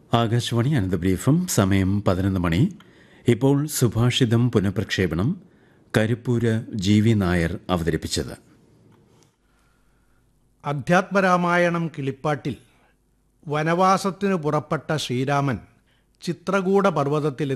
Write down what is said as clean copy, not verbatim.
ആകാശവാണി അനന്തബ്രീഫും സമയം 11 മണി. ഇപ്പോൾ സുഭാഷിതം പുനഃപ്രക്ഷേപണം. കരിപ്പൂര് ജി.വി. നായർ അവതരിപ്പിച്ചത്. അധ്യാത്മരാമായണം കിളിപ്പാട്ടിൽ വനവാസത്തിനു പുറപ്പെട്ട ശ്രീരാമൻ ചിത്രകൂട പർവ്വതത്തിൽ